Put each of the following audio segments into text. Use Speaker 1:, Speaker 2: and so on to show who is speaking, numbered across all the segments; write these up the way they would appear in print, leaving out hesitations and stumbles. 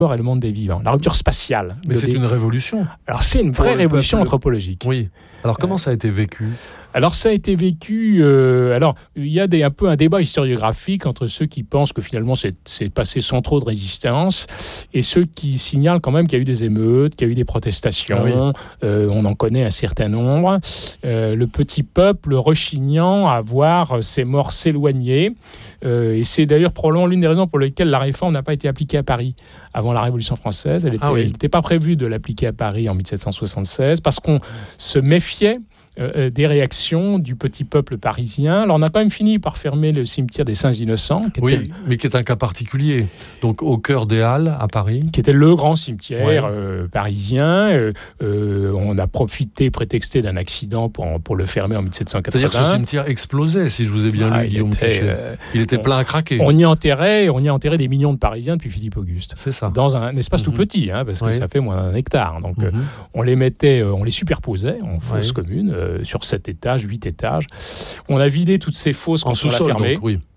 Speaker 1: et le monde des vivants, la rupture spatiale.
Speaker 2: Mais c'est une révolution.
Speaker 1: Alors c'est une vraie révolution anthropologique.
Speaker 2: Oui. Alors comment ça a été vécu ?
Speaker 1: Alors ça a été vécu. Alors il y a un peu un débat historiographique entre ceux qui pensent que finalement c'est passé sans trop de résistance et ceux qui signalent quand même qu'il y a eu des émeutes, qu'il y a eu des protestations. On en connaît un certain nombre. Le petit peuple rechignant à voir ses morts s'éloigner. Et c'est d'ailleurs probablement l'une des raisons pour lesquelles la réforme n'a pas été appliquée à Paris avant la Révolution française. Il n'était pas prévu de l'appliquer à Paris en 1776 parce qu'on se méfiait des réactions du petit peuple parisien. Alors on a quand même fini par fermer le cimetière des Saints-Innocents.
Speaker 2: Mais qui est un cas particulier. Donc au cœur des Halles, à Paris.
Speaker 1: Qui était le grand cimetière parisien. On a prétexté d'un accident pour le fermer en 1780.
Speaker 2: C'est-à-dire que ce cimetière explosait, si je vous ai bien lu, Guillaume Cuchet. Il était plein à craquer.
Speaker 1: On y enterrait des millions de Parisiens depuis Philippe Auguste.
Speaker 2: C'est ça.
Speaker 1: Dans un espace tout petit, parce que ça fait moins d'1 hectare. Donc on les superposait en fosses communes. Sur 7 étages, 8 étages. On a vidé toutes ces fosses quand on l'a fermé.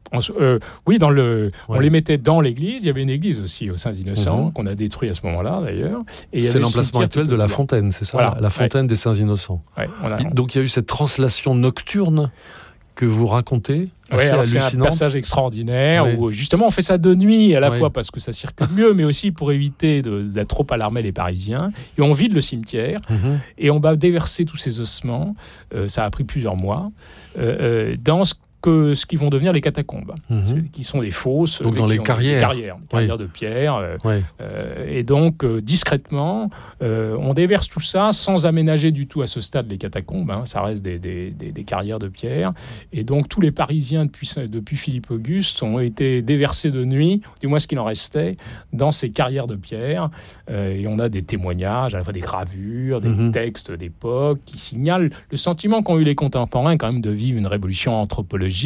Speaker 1: On les mettait dans l'église. Il y avait une église aussi aux Saints-Innocents qu'on a détruit à ce moment-là d'ailleurs.
Speaker 2: C'est l'emplacement actuel de la fontaine, c'est ça, voilà, la fontaine des Saints-Innocents. Donc il y a eu cette translation nocturne que vous racontez.
Speaker 1: C'est un passage extraordinaire où justement on fait ça de nuit à la fois parce que ça circule mieux, mais aussi pour éviter d'être trop alarmer les Parisiens. Et on vide le cimetière et on va déverser tous ces ossements. Ça a pris plusieurs mois dans ce qui vont devenir les catacombes, qui sont des fosses.
Speaker 2: Donc dans les carrières
Speaker 1: de pierre. Et donc, discrètement, on déverse tout ça sans aménager du tout à ce stade les catacombes. Ça reste des carrières de pierre. Et donc, tous les Parisiens, depuis Philippe Auguste, ont été déversés de nuit, du moins ce qu'il en restait, dans ces carrières de pierre. Et on a des témoignages, à la fois des gravures, des textes d'époque, qui signalent le sentiment qu'ont eu les contemporains quand même de vivre une révolution anthropologique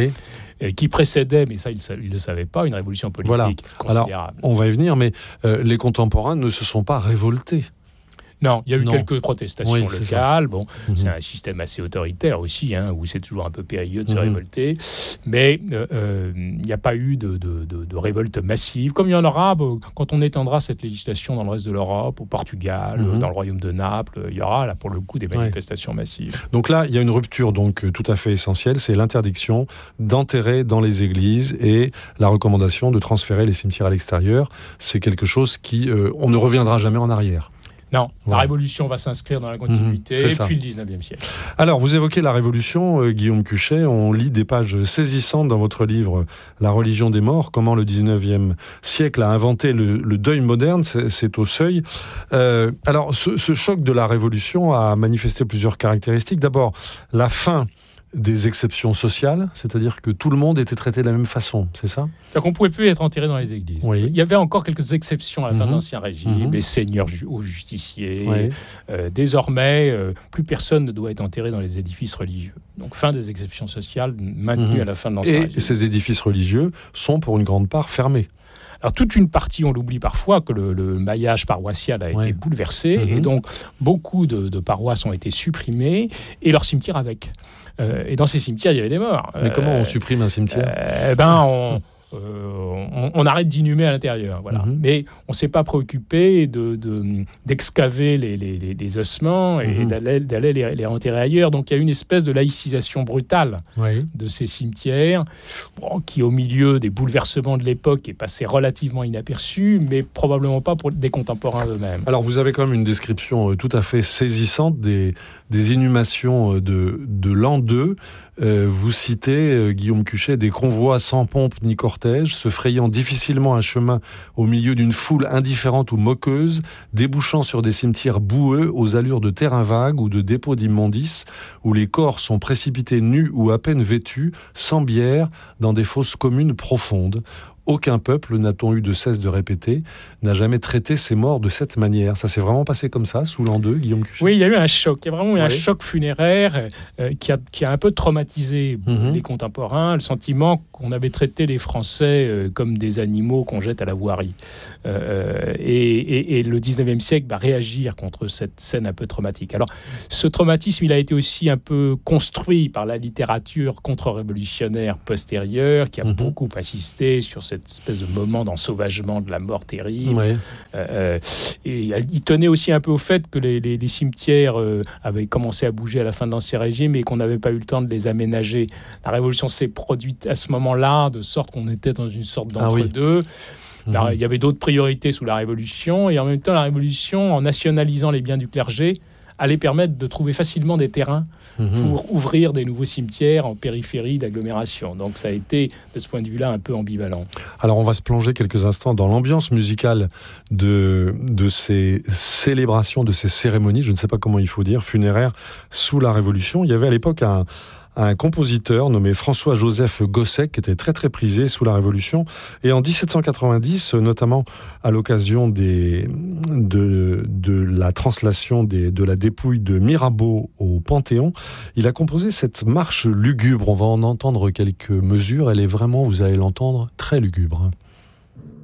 Speaker 1: qui précédait, mais ça ils ne le savaient pas, une révolution politique considérable.
Speaker 2: Alors, on va y venir, mais les contemporains ne se sont pas révoltés.
Speaker 1: Non, il y a eu quelques protestations locales. C'est un système assez autoritaire aussi, où c'est toujours un peu périlleux de se révolter. Mais il n'y a pas eu de révolte massive, comme il y en aura quand on étendra cette législation dans le reste de l'Europe, au Portugal, dans le royaume de Naples. Il y aura là pour le coup des manifestations massives.
Speaker 2: Donc là, il y a une rupture tout à fait essentielle, c'est l'interdiction d'enterrer dans les églises et la recommandation de transférer les cimetières à l'extérieur. C'est quelque chose on ne reviendra jamais en arrière.
Speaker 1: Non, la Révolution va s'inscrire dans la continuité depuis le 19e siècle.
Speaker 2: Alors, vous évoquez la Révolution, Guillaume Cuchet. On lit des pages saisissantes dans votre livre « La religion des morts », comment le 19e siècle a inventé le deuil moderne, c'est au seuil. Alors, ce choc de la Révolution a manifesté plusieurs caractéristiques. D'abord, la fin des exceptions sociales, c'est-à-dire que tout le monde était traité de la même façon, c'est ça ?
Speaker 1: C'est-à-dire qu'on ne pouvait plus être enterré dans les églises. Il y avait encore quelques exceptions à la fin de l'Ancien Régime, les seigneurs aux justiciers. Désormais, plus personne ne doit être enterré dans les édifices religieux. Donc fin des exceptions sociales maintenues à la fin de l'Ancien Régime.
Speaker 2: Et ces édifices religieux sont pour une grande part fermés.
Speaker 1: Alors toute une partie, on l'oublie parfois, que le maillage paroissial a été bouleversé, et donc beaucoup de paroisses ont été supprimées, et leurs cimetières avec. Et dans ces cimetières, il y avait des morts.
Speaker 2: Mais comment on supprime un cimetière ?
Speaker 1: On arrête d'inhumer à l'intérieur, voilà. Mais on ne s'est pas préoccupé d'excaver les ossements et d'aller les enterrer ailleurs. Donc il y a une espèce de laïcisation brutale de ces cimetières, qui au milieu des bouleversements de l'époque est passé relativement inaperçu, mais probablement pas pour des contemporains eux-mêmes.
Speaker 2: Alors vous avez quand même une description tout à fait saisissante des inhumations de l'an 2. Vous citez, Guillaume Cuchet, des convois sans pompe ni cortège, se frayant difficilement un chemin au milieu d'une foule indifférente ou moqueuse, débouchant sur des cimetières boueux aux allures de terrain vague ou de dépôts d'immondices, où les corps sont précipités nus ou à peine vêtus, sans bière, dans des fosses communes profondes. Aucun peuple, n'a-t-on eu de cesse de répéter, n'a jamais traité ses morts de cette manière. Ça s'est vraiment passé comme ça, sous l'an 2, Guillaume Cuchet ?
Speaker 1: Oui, il y a eu un choc. Il y a vraiment eu un choc funéraire qui a un peu traumatisé les contemporains. Le sentiment qu'on avait traité les Français comme des animaux qu'on jette à la voirie. Et le 19e siècle va réagir contre cette scène un peu traumatique. Alors, ce traumatisme, il a été aussi un peu construit par la littérature contre-révolutionnaire postérieure, qui a beaucoup insisté sur cette cette espèce de moment d'ensauvagement de la mort terrible.
Speaker 2: Ouais.
Speaker 1: Et il tenait aussi un peu au fait que les cimetières avaient commencé à bouger à la fin de l'Ancien Régime et qu'on n'avait pas eu le temps de les aménager. La Révolution s'est produite à ce moment-là, de sorte qu'on était dans une sorte d'entre-deux. Il y avait d'autres priorités sous la Révolution, et en même temps, la Révolution, en nationalisant les biens du clergé, allait permettre de trouver facilement des terrains pour ouvrir des nouveaux cimetières en périphérie d'agglomération. Donc ça a été, de ce point de vue-là, un peu ambivalent.
Speaker 2: Alors on va se plonger quelques instants dans l'ambiance musicale de ces célébrations, de ces cérémonies, je ne sais pas comment il faut dire, funéraires sous la Révolution. Il y avait à l'époque un compositeur nommé François-Joseph Gossec, qui était très très prisé sous la Révolution. Et en 1790, notamment à l'occasion de la translation de la dépouille de Mirabeau au Panthéon, il a composé cette marche lugubre. On va en entendre quelques mesures. Elle est vraiment, vous allez l'entendre, très lugubre.